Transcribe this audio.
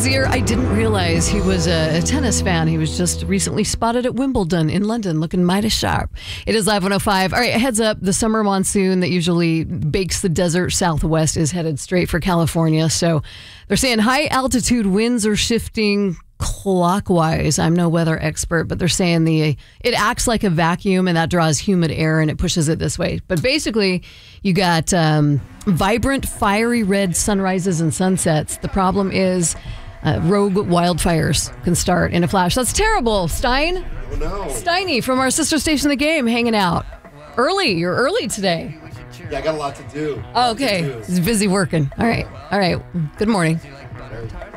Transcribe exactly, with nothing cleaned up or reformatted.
Rozier, I didn't realize he was a, a tennis fan. He was just recently spotted at Wimbledon in London looking mighty sharp. It is Live one oh five. All right, heads up, the summer monsoon that usually bakes the desert southwest is headed straight for California. So they're saying high altitude winds are shifting clockwise. I'm no weather expert, but they're saying the it acts like a vacuum and that draws humid air and it pushes it this way. But basically, you got um, vibrant, fiery red sunrises and sunsets. The problem is uh, rogue wildfires can start in a flash. That's terrible. Stein? Oh, no. Steiny from our sister station, The Game, hanging out. Early. You're early today. Yeah, I got a lot to do. Oh, okay. He's busy working. All right. All right. Good morning.